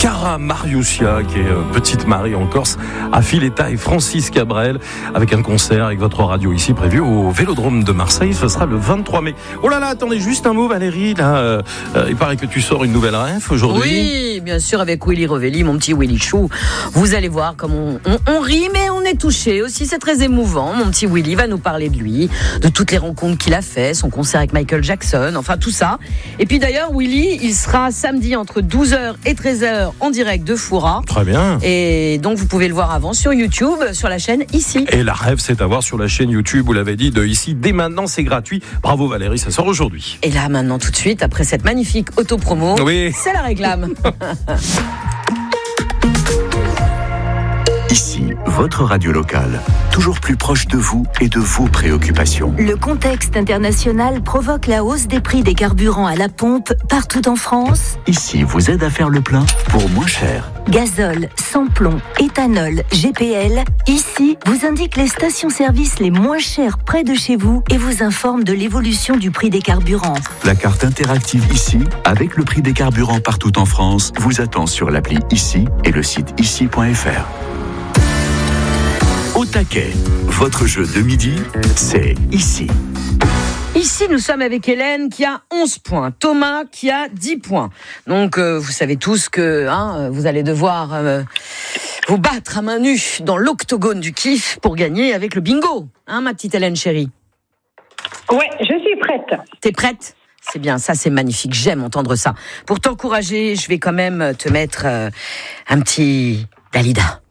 Cara Mariusia, qui est petite Marie en Corse, à Filetta et Francis Cabrel, avec un concert avec votre radio ici prévu au Vélodrome de Marseille. Ce sera le 23 mai. Oh là là, attendez juste un mot Valérie, là, il paraît que tu sors une nouvelle ref aujourd'hui. Oui, bien sûr, avec Willy Revelli, mon petit Willy Chou. Vous allez voir comme on rit, mais on est touché aussi, c'est très émouvant. Mon petit Willy va nous parler de lui, de toutes les rencontres qu'il a fait, son concert avec Michael Jackson, enfin tout ça. Et puis d'ailleurs, Willy, il sera samedi entre 12h et 13h en direct de Foura. Très bien. Et donc vous pouvez le voir avant sur YouTube, sur la chaîne Ici. Et la rêve, c'est à voir sur la chaîne YouTube, vous l'avez dit, de Ici. Dès maintenant, c'est gratuit. Bravo Valérie, ça sort aujourd'hui. Et là, maintenant, tout de suite, après cette magnifique autopromo, oui. C'est la réclame. Ici, votre radio locale, toujours plus proche de vous et de vos préoccupations. Le contexte international provoque la hausse des prix des carburants à la pompe partout en France. Ici vous aide à faire le plein pour moins cher. Gazole, sans-plomb, éthanol, GPL. Ici vous indique les stations-service les moins chères près de chez vous et vous informe de l'évolution du prix des carburants. La carte interactive Ici, avec le prix des carburants partout en France, vous attend sur l'appli Ici et le site ici.fr. Au taquet, votre jeu de midi, c'est Ici. Ici, nous sommes avec Hélène qui a 11 points, Thomas qui a 10 points. Donc, vous savez tous que vous allez devoir vous battre à main nue dans l'octogone du kiff pour gagner avec le bingo. Ma petite Hélène chérie. Ouais, je suis prête. T'es prête ? C'est bien, ça c'est magnifique, j'aime entendre ça. Pour t'encourager, je vais quand même te mettre un petit Dalida.